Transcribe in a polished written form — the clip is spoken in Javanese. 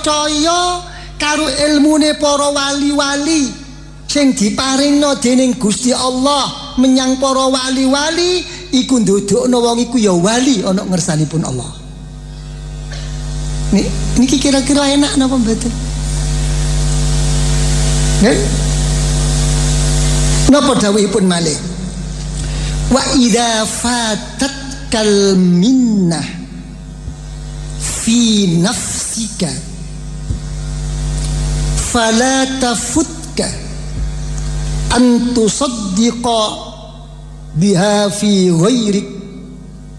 percaya karo ilmune para wali-wali sing diparingno dening Gusti Allah menyang para wali-wali iku ndodokno wong iku ya wali ana ngersanipun Allah. Niki kira-kira enak napa mboten? Nggih. Napa dawuhipun malih? Wa idza fatat kal minnah fi nafsika fala tafutka an tusaddiqa biha fi ghairik